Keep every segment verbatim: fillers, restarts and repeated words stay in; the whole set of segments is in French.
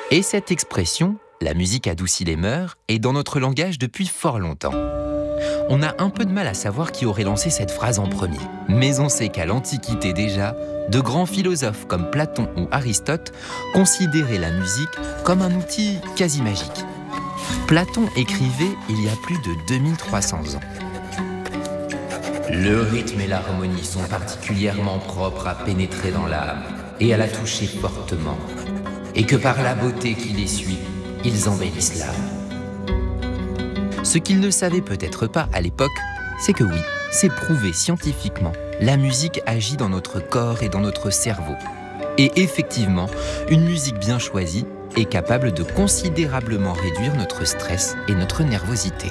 Et cette expression, la musique adoucit les mœurs, est dans notre langage depuis fort longtemps. On a un peu de mal à savoir qui aurait lancé cette phrase en premier. Mais on sait qu'à l'Antiquité déjà, de grands philosophes comme Platon ou Aristote considéraient la musique comme un outil quasi magique. Platon écrivait il y a plus de deux mille trois cents ans. Le rythme et l'harmonie sont particulièrement propres à pénétrer dans l'âme et à la toucher fortement, et que par la beauté qui les suit, ils embellissent l'âme. Ce qu'ils ne savaient peut-être pas à l'époque, c'est que oui, c'est prouvé scientifiquement, la musique agit dans notre corps et dans notre cerveau. Et effectivement, une musique bien choisie est capable de considérablement réduire notre stress et notre nervosité.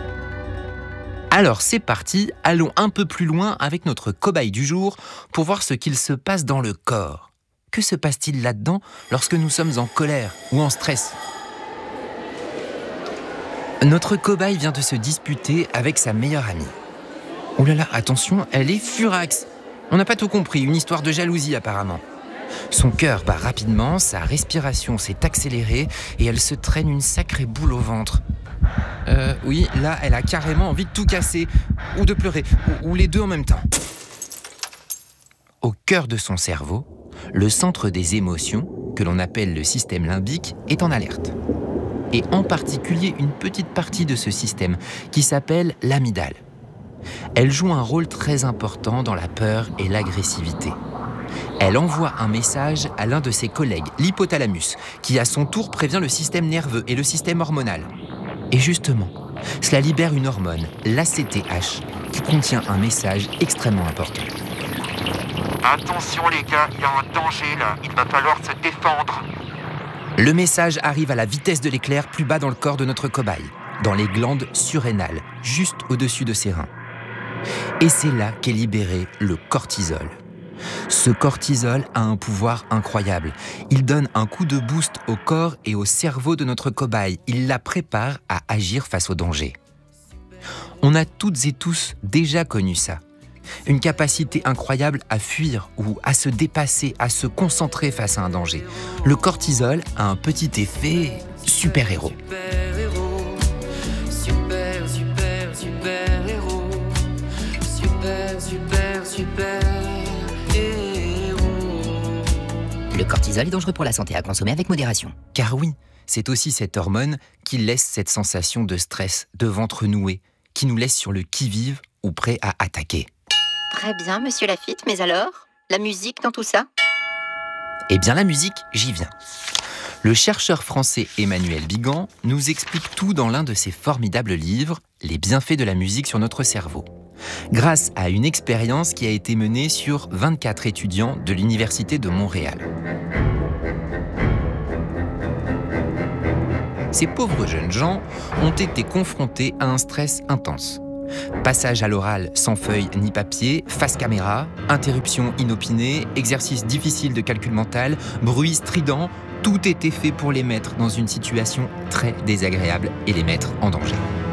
Alors c'est parti, allons un peu plus loin avec notre cobaye du jour pour voir ce qu'il se passe dans le corps. Que se passe-t-il là-dedans lorsque nous sommes en colère ou en stress ? Notre cobaye vient de se disputer avec sa meilleure amie. Oh là là, attention, elle est furax. On n'a pas tout compris, une histoire de jalousie apparemment. Son cœur bat rapidement, sa respiration s'est accélérée et elle se traîne une sacrée boule au ventre. Euh, oui, là, elle a carrément envie de tout casser, ou de pleurer, ou, ou les deux en même temps. Au cœur de son cerveau, le centre des émotions, que l'on appelle le système limbique, est en alerte. Et en particulier une petite partie de ce système, qui s'appelle l'amygdale. Elle joue un rôle très important dans la peur et l'agressivité. Elle envoie un message à l'un de ses collègues, l'hypothalamus, qui à son tour prévient le système nerveux et le système hormonal. Et justement, cela libère une hormone, l'A C T H, qui contient un message extrêmement important. Attention les gars, il y a un danger là, il va falloir se défendre. Le message arrive à la vitesse de l'éclair plus bas dans le corps de notre cobaye, dans les glandes surrénales, juste au-dessus de ses reins. Et c'est là qu'est libéré le cortisol. Ce cortisol a un pouvoir incroyable. Il donne un coup de boost au corps et au cerveau de notre cobaye. Il la prépare à agir face au danger. On a toutes et tous déjà connu ça. Une capacité incroyable à fuir ou à se dépasser, à se concentrer face à un danger. Le cortisol a un petit effet super-héros. Super, super, super héros. Super, super, super héros. Le cortisol est dangereux pour la santé, à consommer avec modération. Car oui, c'est aussi cette hormone qui laisse cette sensation de stress, de ventre noué, qui nous laisse sur le qui-vive ou prêt à attaquer. Très bien, monsieur Laffitte, mais alors, la musique dans tout ça ? Eh bien la musique, j'y viens. Le chercheur français Emmanuel Bigan nous explique tout dans l'un de ses formidables livres, Les bienfaits de la musique sur notre cerveau, grâce à une expérience qui a été menée sur vingt-quatre étudiants de l'Université de Montréal. Ces pauvres jeunes gens ont été confrontés à un stress intense. Passage à l'oral sans feuille ni papier, face caméra, interruption inopinée, exercice difficile de calcul mental, bruit strident, tout était fait pour les mettre dans une situation très désagréable et les mettre en danger.